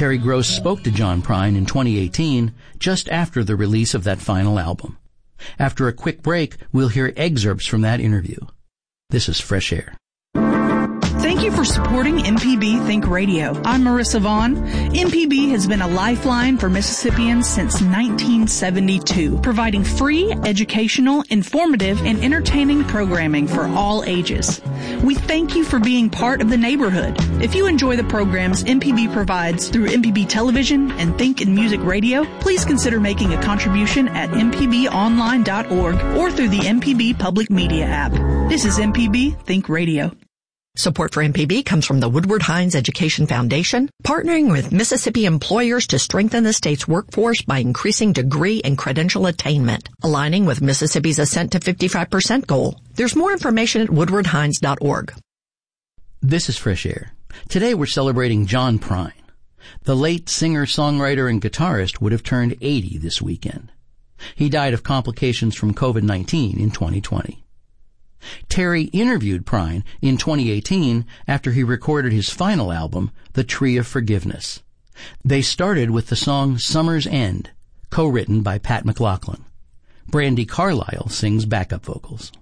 Terry Gross spoke to John Prine in 2018, just after the release of that final album. After a quick break, we'll hear excerpts from that interview. This is Fresh Air. Thank you for supporting MPB Think Radio. I'm Marissa Vaughn. MPB has been a lifeline for Mississippians since 1972, providing free, educational, informative, and entertaining programming for all ages. We thank you for being part of the neighborhood. If you enjoy the programs MPB provides through MPB Television and Think and Music Radio, please consider making a contribution at mpbonline.org or through the MPB Public Media app. This is MPB Think Radio. Support for MPB comes from the Woodward Hines Education Foundation, partnering with Mississippi employers to strengthen the state's workforce by increasing degree and credential attainment, aligning with Mississippi's Ascent to 55% goal. There's more information at woodwardhines.org. This is Fresh Air. Today we're celebrating John Prine. The late singer, songwriter, and guitarist would have turned 80 this weekend. He died of complications from COVID-19 in 2020. Terry interviewed Prine in 2018 after he recorded his final album, The Tree of Forgiveness. They started with the song Summer's End, co-written by Pat McLaughlin. Brandi Carlile sings backup vocals.